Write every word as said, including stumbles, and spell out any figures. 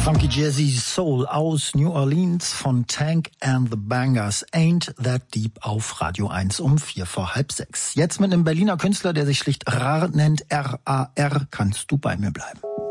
Funky Jazzy Soul aus New Orleans von Tank and the Bangers. Ain't That Deep auf Radio eins um vier vor halb sechs. Jetzt mit einem Berliner Künstler, der sich schlicht Rar nennt, R A R, kannst du bei mir bleiben.